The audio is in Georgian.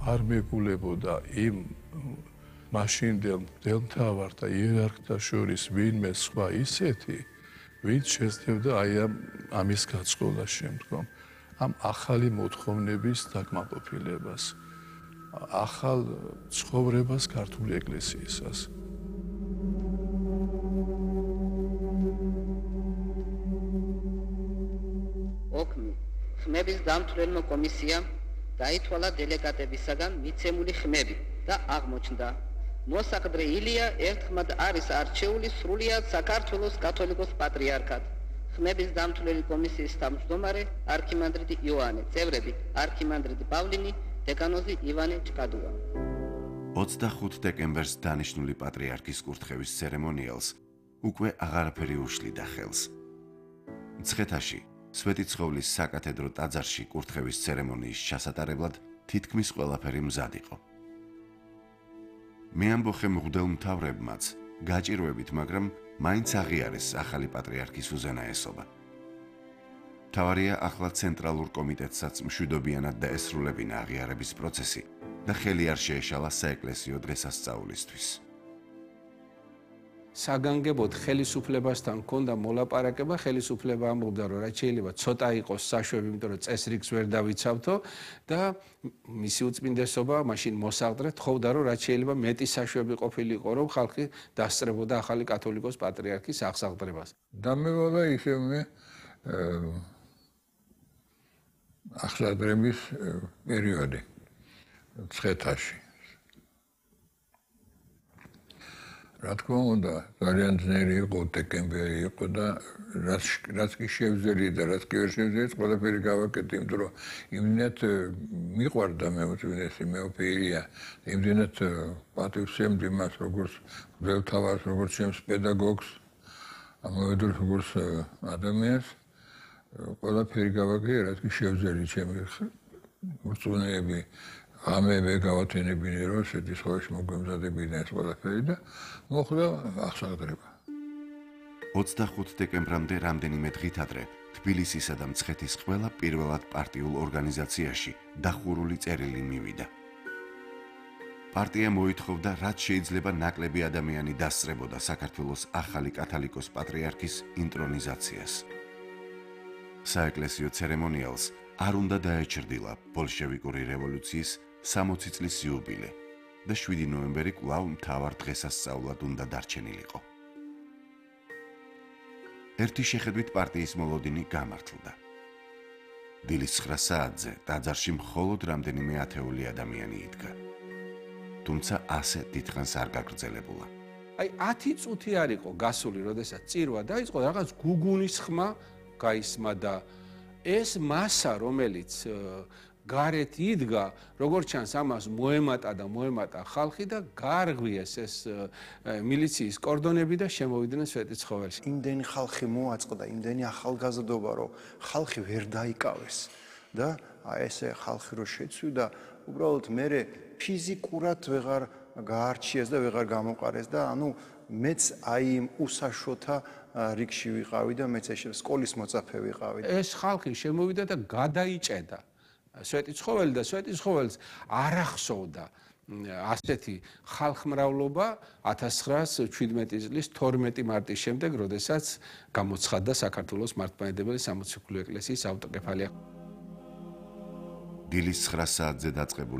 არ მეკულებოდა იმ მაშინდელ მდელმთავარ და იერარქთა შორის ვინმე სხვა ისეთი, ვინც შეძლებდა აი ამის გაწყობა შემდგომ, ამ ახალი მოთხოვნების დაკმაყოფილებას, ახალ ცხოვრებას ქართული ეკლესიისას. ოქმი ხმების დამთვრელმა კომისიამ დაითვალა დელეგატებისაგან მიცემული ხმები და აღმოჩნდა, მოსაყდრე ილია ერთხმად არის არჩეული სრულიად საქართველოს კათოლიკოს პატრიარქად. ხმების დამთვლელი კომისიის თავმჯდომარე არქიმანდრიტი იოანე, წევრები არქიმანდრიტი პავლინი, დეკანოზი ივანე ჭკადურა. 25 დეკემბერს დანიშნული პატრიარქის კურთხევის ცერემონიალს უკვე აღარაფერი უშლიდა ხელს. მცხეთაში სვეტიცხოვლის საკათედრო ტაძარში კურთხევის ცერემონიის ჩასატარებლად თითქმის ყველაფერი მზად იყო. მეამბოხე მღვდელ მთავრებმაც გაჭირვებით, მაგრამ მაინც აღიარეს ახალი პატრიარქის უზენაესობა. მთავარია ახლა ცენტრალურ კომიტეტსაც მშვიდობიანად დაესრულებინა აღიარების პროცესი და ხელი არ შეეშალა საეკლესიო დღესასწაულისთვის. საგანგებოდ ხელისუფლებასთან ჰქონდა მოლაპარაკება, ხელისუფლება ამბობდა, რომ რაც შეიძლება ცოტა იყოს საშვები, იმიტომ რომ წესრიგს ვერ დავიცავთო და მისი უწმინდესობა მაშინ მოსაყდრე თხოვდა, რომ რაც შეიძლება მეტი საშვები ყოფილიყო, რომ ხალხი დასწრებოდა ახალი კათოლიკოს პატრიარქის აღსაყდრებას. დამევალა ისევე აღსაყდრების პერიოდი მცხეთაში. რა თქმა უნდა, ძალიან ძნელი იყო, დეკემბერი იყო და რაც კი შევძელი და რაც კი ვერ შევძელი, ყველაფერი გავაკეთე, იმიტომ რომ იმდენად მიყვარდა მე უწმინდესი მეოფილია, იმდენად პატივსცემდი მას როგორც მღვდელმთავარს, როგორც ჩემს პედაგოგს, ამავდროულად როგორც ადამიანს, ყველაფერი გავაკეთე, რაც კი შევძელი ჩემი ურწმუნოები ამებე გავათენებინე, რომ სვეტიცხოვლეში მოგვემზადებინა ეს ყველაფერი და მოხდა აღსაყდრება. 25 დეკემბრამდე რამდენიმე დღით ადრე თბილისისა და მცხეთის ყველა პირველად პარტიულ ორგანიზაციაში დახურული წერილი მივიდა. პარტია მოითხოვდა, რაც შეიძლება ნაკლები ადამიანი დასწრებოდა საქართველოს ახალი კათოლიკოს პატრიარქის ინტრონიზაციას. საეკლესიო ცერემონიალს არ უნდა დაეჩრდილა ბოლშევიკური რევოლუციის 60 წლის იუბილე და 7 ნოემბერი კვლავ მთავარ დღესასწაულად უნდა დარჩენილიყო. ერთი შეხედვით პარტიის მოლოდინი გამართლდა. დილის 9 საათზე ტაძარში მხოლოდ რამდენიმე ათეული ადამიანი იდგა. თუმცა ასე დიდხანს არ გაგრძელებულა. აი 10 წუთი არ იყო გასული, როდესაც წირვა დაიწყო, რაღაც გუგუნის ხმა გაისმა და ეს მასა, რომელიც გარეთ იდგა, როგორც ჩანს, ამას მოემატა ხალხი და გაარღვიეს ეს მილიციის კორდონები და შემოვიდნენ სვეტიცხოველში. იმდენი ხალხი მოაწყდა, იმდენი ახალგაზრდობა, რომ ხალხი ვერ დაიკავეს და ესე ხალხი რო შეცვიდა, უბრალოდ მე ფიზიკურად ვეღარ გაარჩიეს და ვეღარ გამოყარეს და ანუ მეც აი იმ უსაშოთა რიგში ვიყავი და მეც ეს სკოლის მოწაფე ვიყავი. ეს ხალხი შემოვიდა და გადაიჭედა სვეტიცხოველი და სვეტიცხოველს არ ახსოვდა ასეთი ხალხმრავლობა 1917 წლის 12 მარტის შემდეგ, როდესაც გამოცხადდა საქართველოს მართლმადიდებელი სამოციქულო ეკლესიის ავტოკეფალია. დილის 9 საათზე დაწყებული